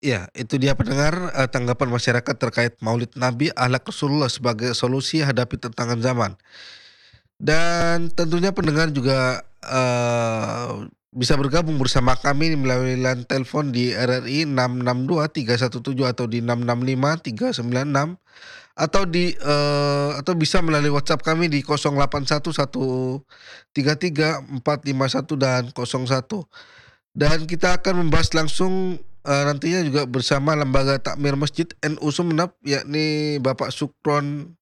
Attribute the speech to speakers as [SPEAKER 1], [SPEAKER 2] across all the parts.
[SPEAKER 1] Iya, itu dia pendengar, tanggapan masyarakat terkait Maulid Nabi Akhlak Rasulullah sebagai solusi hadapi tantangan zaman. Dan tentunya pendengar juga, bisa bergabung bersama kami melalui line telepon di RRI 662 317 atau di 665 396 atau bisa melalui WhatsApp kami di 0811334551 dan 01. Dan kita akan membahas langsung, nantinya juga bersama Lembaga Takmir Masjid NU Sumeneb, yakni Bapak Sukron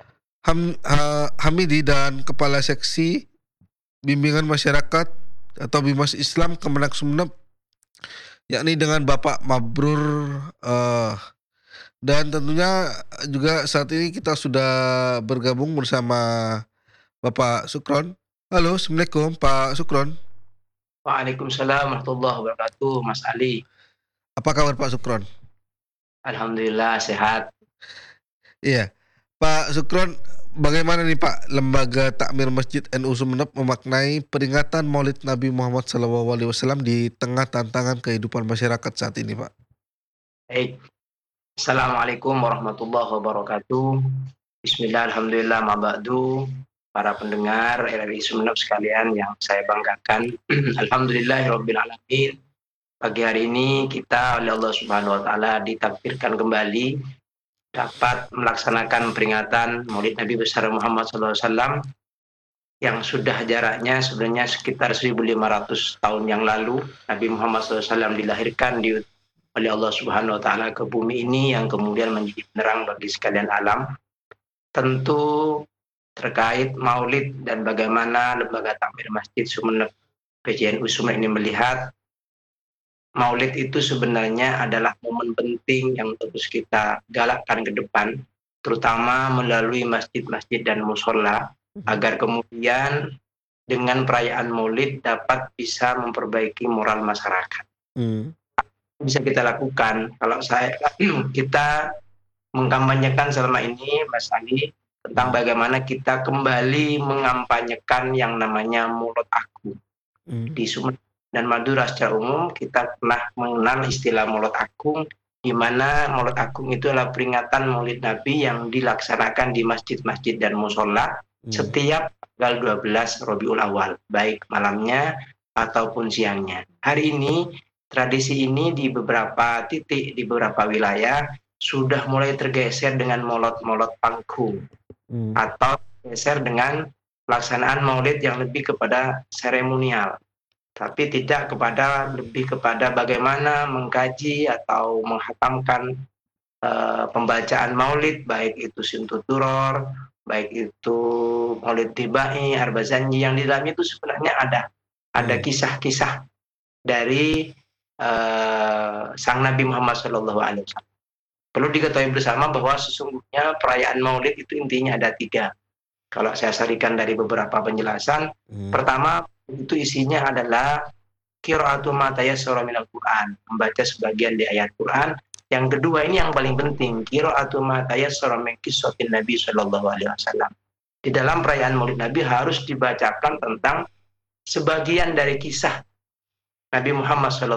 [SPEAKER 1] Hamidi dan Kepala Seksi Bimbingan Masyarakat atau Bimas Islam Kemenak Sumeneb, yakni dengan Bapak Mabrur, eee, dan tentunya juga saat ini kita sudah bergabung bersama Bapak Sukron. Halo, Assalamualaikum Pak Sukron.
[SPEAKER 2] Waalaikumsalam warahmatullahi wabarakatuh, Mas Ali.
[SPEAKER 1] Apa kabar Pak Sukron?
[SPEAKER 2] Alhamdulillah sehat.
[SPEAKER 1] Iya. Pak Sukron, bagaimana nih Pak, Lembaga Takmir Masjid NU Sumeneb memaknai peringatan Maulid Nabi Muhammad SAW di tengah tantangan kehidupan masyarakat saat ini, Pak?
[SPEAKER 2] Baik. Assalamualaikum warahmatullahi wabarakatuh. Bismillah, alhamdulillah, ma ba'du. Para pendengar RRI Sumeneb sekalian yang saya banggakan. Alhamdulillahirabbil alamin. Pagi hari ini kita oleh Allah Subhanahu wa taala ditakdirkan kembali dapat melaksanakan peringatan Maulid Nabi besar Muhammad SAW yang sudah jaraknya sebenarnya sekitar 1.500 tahun yang lalu. Nabi Muhammad SAW dilahirkan oleh Allah Subhanahu wa taala ke bumi ini yang kemudian menjadi penerang bagi sekalian alam. Tentu terkait Maulid dan bagaimana Lembaga Takmir Masjid Sumeneb PJNU Sumeneb ini melihat Maulid itu sebenarnya adalah momen penting yang terus kita galakkan ke depan, terutama melalui masjid-masjid dan mushola, agar kemudian dengan perayaan Maulid dapat bisa memperbaiki moral masyarakat. Bisa kita lakukan kalau kita mengkampanyekan selama ini, Mas Ali, tentang bagaimana kita kembali mengampanyekan yang namanya Maulid Agung. Di Sumeneb dan Madura secara umum kita pernah mengenal istilah Maulid Agung, di mana Maulid Agung itu adalah peringatan Maulid Nabi yang dilaksanakan di masjid-masjid dan mushola setiap tanggal 12 Rabiul Awal, baik malamnya ataupun siangnya. Hari ini tradisi ini di beberapa titik di beberapa wilayah sudah mulai tergeser dengan maulid panggung atau geser dengan pelaksanaan maulid yang lebih kepada seremonial, tapi tidak lebih kepada bagaimana mengkaji atau menghatamkan pembacaan maulid, baik itu Simtuturor, baik itu Maulid Tibai, Arbazanji, yang di dalamnya itu sebenarnya ada kisah-kisah dari sang Nabi Muhammad SAW. Perlu diketahui bersama bahwa sesungguhnya perayaan Maulid itu intinya ada 3. Kalau saya sarikan dari beberapa penjelasan, pertama itu isinya adalah qiraatu ma tayassara minal Qur'an, membaca sebagian di ayat Quran. Yang kedua ini yang paling penting, qiraatu ma tayassara min qissatin Nabi sallallahu alaihi wasallam. Di dalam perayaan Maulid Nabi harus dibacakan tentang sebagian dari kisah Nabi Muhammad sallallahu